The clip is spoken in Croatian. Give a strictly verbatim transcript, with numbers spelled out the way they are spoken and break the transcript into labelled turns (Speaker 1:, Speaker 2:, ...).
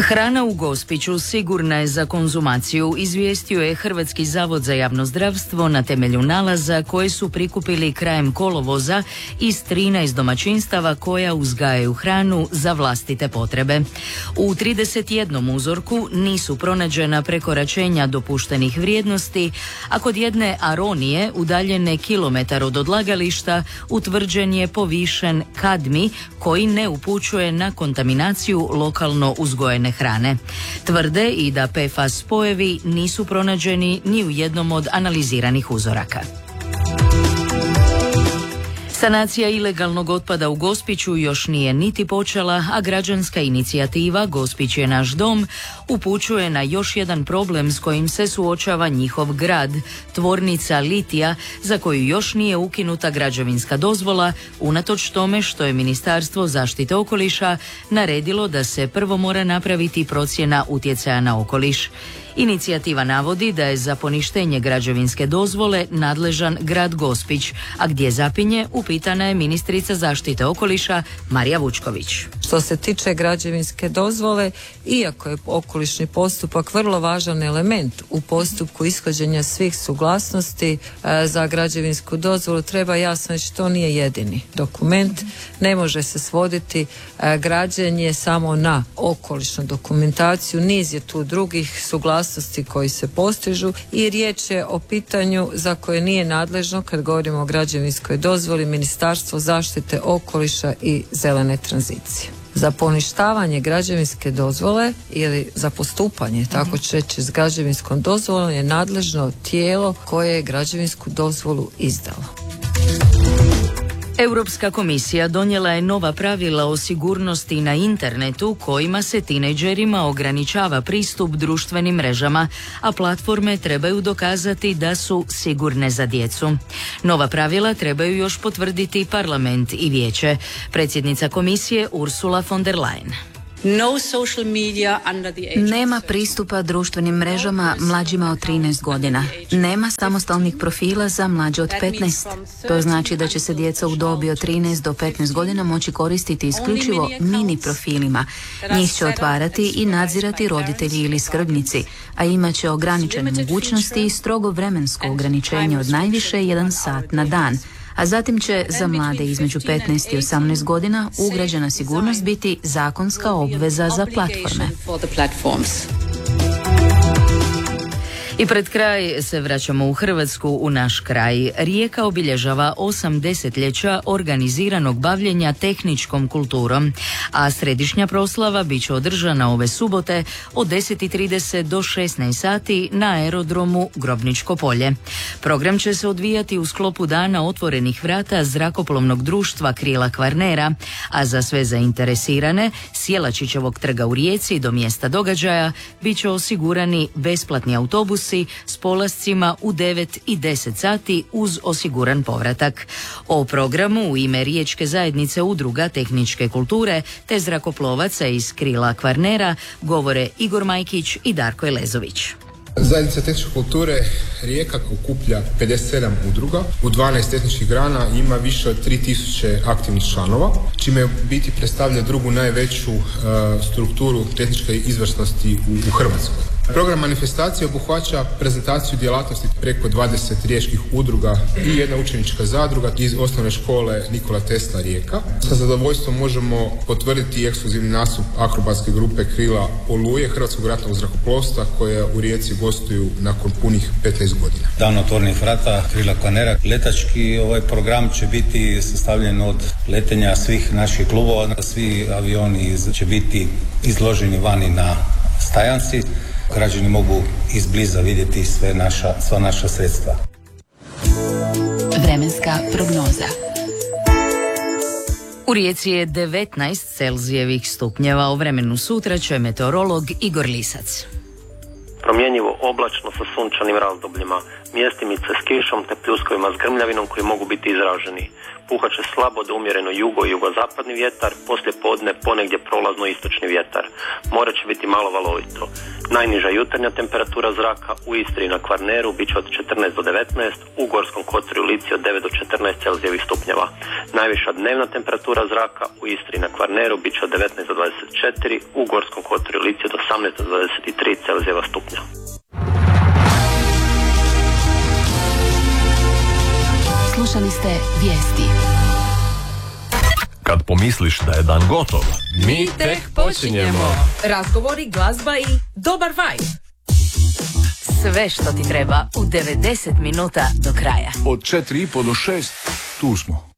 Speaker 1: Hrana u Gospiću sigurna je za konzumaciju, izvijestio je Hrvatski zavod za javno zdravstvo na temelju nalaza koje su prikupili krajem kolovoza iz trinaest domaćinstava koja uzgajaju hranu za vlastite potrebe. U trideset jednom uzorku nisu pronađena prekoračenja dopuštenih vrijednosti, a kod jedne aronije udaljene kilometar od odlagališta utvrđen je povišen kadmi koji ne upućuje na kontaminaciju lokalno uzgojene hrane. Tvrde i da P F A S spojevi nisu pronađeni ni u jednom od analiziranih uzoraka. Sanacija ilegalnog otpada u Gospiću još nije niti počela, a građanska inicijativa Gospić je naš dom upućuje na još jedan problem s kojim se suočava njihov grad, tvornica litija za koju još nije ukinuta građevinska dozvola, unatoč tome što je Ministarstvo zaštite okoliša naredilo da se prvo mora napraviti procjena utjecaja na okoliš. Inicijativa navodi da je za poništenje građevinske dozvole nadležan grad Gospić, a gdje zapinje upitana je ministrica zaštite okoliša Marija Vučković.
Speaker 2: Što se tiče građevinske dozvole, iako je okolišni postupak vrlo važan element u postupku ishođenja svih suglasnosti e, za građevinsku dozvolu, treba jasno reći to nije jedini dokument. Ne može se svoditi e, građenje samo na okolišnu dokumentaciju, niz je tu drugih suglasnosti koji se postižu i riječ je o pitanju za koje nije nadležno, kad govorimo o građevinskoj dozvoli, Ministarstvo zaštite okoliša i zelene tranzicije. Za poništavanje građevinske dozvole ili za postupanje, tako će reći, s građevinskom dozvolom je nadležno tijelo koje je građevinsku dozvolu izdalo.
Speaker 1: Europska komisija donijela je nova pravila o sigurnosti na internetu kojima se tinejdžerima ograničava pristup društvenim mrežama, a platforme trebaju dokazati da su sigurne za djecu. Nova pravila trebaju još potvrditi parlament i vijeće. Predsjednica komisije Ursula von der Leyen.
Speaker 3: Nema pristupa društvenim mrežama mlađima od trinaest godina. Nema samostalnih profila za mlađe od petnaest. To znači da će se djeca u dobi od trinaest do petnaest godina moći koristiti isključivo mini profilima. Njih će otvarati i nadzirati roditelji ili skrbnici, a imat će ograničene mogućnosti i strogo vremensko ograničenje od najviše jedan sat na dan. A zatim će za mlade između petnaest i osamnaest godina ugrađena sigurnost biti zakonska obveza za platforme.
Speaker 1: I pred kraj se vraćamo u Hrvatsku, u naš kraj. Rijeka obilježava osam desetljeća organiziranog bavljenja tehničkom kulturom, a središnja proslava bit će održana ove subote od deset i trideset do šesnaest sati na aerodromu Grobničko polje. Program će se odvijati u sklopu dana otvorenih vrata zrakoplovnog društva Krila Kvarnera, a za sve zainteresirane s Jelačićevog trga u Rijeci do mjesta događaja bit će osigurani besplatni autobus s polascima u devet i deset sati uz osiguran povratak. O programu u ime Riječke zajednice udruga tehničke kulture te zrakoplovaca iz Krila Kvarnera govore Igor Majkić i Darko Elezović.
Speaker 4: Zajednica tehničke kulture Rijeka okuplja pedeset sedam udruga u dvanaest tehničkih grana i ima više od tri tisuće aktivnih članova, čime u biti predstavlja drugu najveću uh, strukturu tehničke izvrsnosti u, u Hrvatskoj. Program manifestacije obuhvaća prezentaciju djelatnosti preko dvadeset riječkih udruga i jedna učenička zadruga iz osnovne škole Nikola Tesla Rijeka. Sa zadovoljstvom možemo potvrditi ekskluzivni nastup akrobatske grupe Krila Oluje Hrvatskog ratnog zrakoplovstva koja u Rijeci gostuju nakon punih petnaest godina.
Speaker 5: Dan otvorenih vrata Krila Kvarnera. Letački ovaj program će biti sastavljen od letenja svih naših klubova. Svi avioni će biti izloženi vani na stajanci. Građani mogu izbliza vidjeti sve naša, sva naša sredstva.
Speaker 6: Vremenska prognoza.
Speaker 1: U Rijeci je devetnaest Celzijevih stupnjeva. O vremenu sutra će meteorolog Igor Lisac.
Speaker 7: Promjenjivo oblačno sa sunčanim razdobljima, mjestimice s kišom te pljuskovima s grmljavinom koji mogu biti izraženi. Puhat će slabo do umjereno jugo i jugozapadni vjetar, poslije podne ponegdje prolazno istočni vjetar. More će biti malo valovito. Najniža jutarnja temperatura zraka u Istri i na Kvarneru bit će od četrnaest do devetnaest, u Gorskom kotaru i Lici od devet do četrnaest Celzijevih stupnjeva. Najviša dnevna temperatura zraka u Istri i na Kvarneru bit će od devetnaest do dvadeset četiri, u Gorskom kotaru i Lici od osamnaest do dvadeset tri Celzijeva stupnja.
Speaker 3: Slušali ste vijesti.
Speaker 6: Kad pomisliš da je dan gotov,
Speaker 8: mi tek počinjemo. Razgovori, glazba i dobar vibe.
Speaker 1: Sve što ti treba u devedeset minuta do kraja.
Speaker 6: Od četiri i po do šest tu smo.